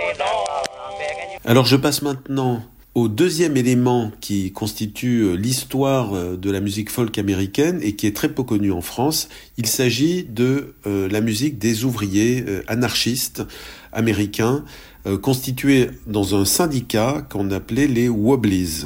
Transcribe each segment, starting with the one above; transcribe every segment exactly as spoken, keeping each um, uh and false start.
Alors je passe maintenant au deuxième élément qui constitue l'histoire de la musique folk américaine et qui est très peu connu en France. Il s'agit de euh, la musique des ouvriers euh, anarchistes américains euh, constitués dans un syndicat qu'on appelait les Wobblies.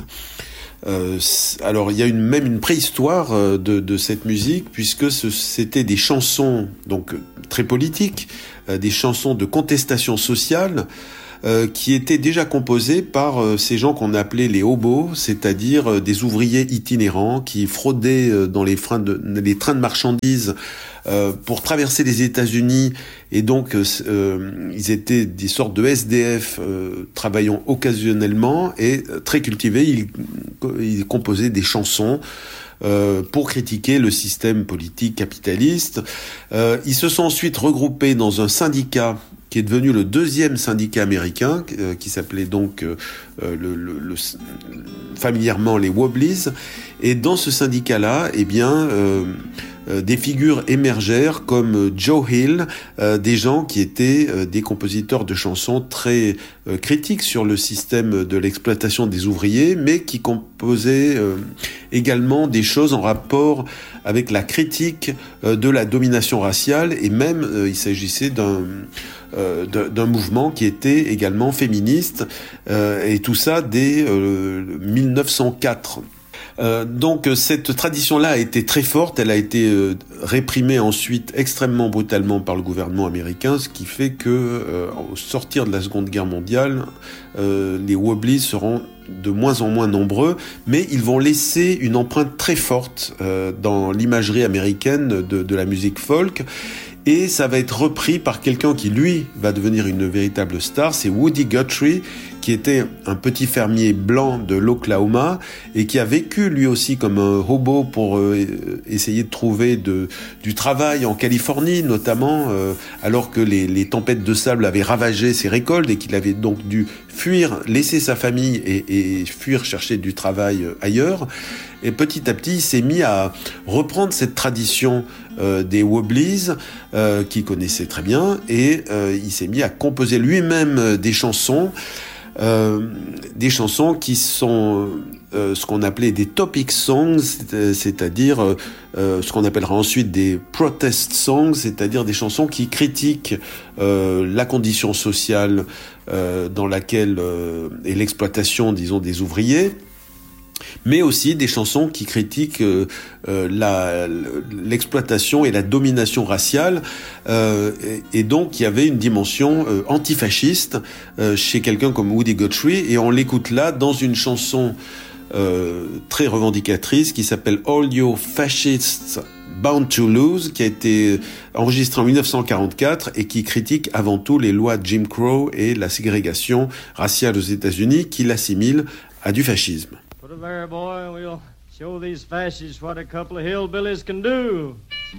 Euh, alors il y a une, même une préhistoire euh, de, de cette musique puisque ce, c'était des chansons donc très politiques, euh, des chansons de contestation sociale euh, qui étaient déjà composées par euh, ces gens qu'on appelait les hobos, c'est-à-dire euh, des ouvriers itinérants qui fraudaient euh, dans les, freins de, les trains de marchandises euh, pour traverser les États-Unis et donc euh, ils étaient des sortes de S D F euh, travaillant occasionnellement et euh, très cultivés. Ils, ils composaient des chansons euh, pour critiquer le système politique capitaliste. Euh, ils se sont ensuite regroupés dans un syndicat qui est devenu le deuxième syndicat américain, euh, qui s'appelait donc euh, le, le, le, familièrement les Wobblies. Et dans ce syndicat-là, eh bien, euh, euh, des figures émergèrent comme Joe Hill, euh, des gens qui étaient euh, des compositeurs de chansons très euh, critiques sur le système de l'exploitation des ouvriers, mais qui composaient euh, également des choses en rapport avec la critique euh, de la domination raciale, et même euh, il s'agissait d'un Euh, d'un mouvement qui était également féministe, euh, et tout ça dès euh, mille neuf cent quatre. Euh, donc cette tradition-là a été très forte, elle a été euh, réprimée ensuite extrêmement brutalement par le gouvernement américain, ce qui fait que euh, au sortir de la Seconde Guerre mondiale, euh, les Wobblies seront de moins en moins nombreux, mais ils vont laisser une empreinte très forte euh, dans l'imagerie américaine de, de la musique folk. Et ça va être repris par quelqu'un qui, lui, va devenir une véritable star, c'est Woody Guthrie, qui était un petit fermier blanc de l'Oklahoma et qui a vécu lui aussi comme un hobo pour euh, essayer de trouver de, du travail en Californie notamment, euh, alors que les, les tempêtes de sable avaient ravagé ses récoltes et qu'il avait donc dû fuir, laisser sa famille et, et fuir chercher du travail ailleurs. Et petit à petit, il s'est mis à reprendre cette tradition euh, des Wobblies euh, qu'il connaissait très bien, et euh, il s'est mis à composer lui-même des chansons, euh, des chansons qui sont euh, ce qu'on appelait des topic songs, c'est-à-dire euh, ce qu'on appellera ensuite des protest songs, c'est-à-dire des chansons qui critiquent euh, la condition sociale euh, dans laquelle euh, est l'exploitation, disons, des ouvriers, mais aussi des chansons qui critiquent euh, euh, la, l'exploitation et la domination raciale, euh, et, et donc il y avait une dimension euh, antifasciste euh, chez quelqu'un comme Woody Guthrie, et on l'écoute là dans une chanson euh, très revendicatrice qui s'appelle All You Fascists Bound to Lose, qui a été enregistrée en dix-neuf cent quarante-quatre et qui critique avant tout les lois de Jim Crow et la ségrégation raciale aux États-Unis, qui l'assimile à du fascisme. Put it there, boy, and we'll show these fascists what a couple of hillbillies can do.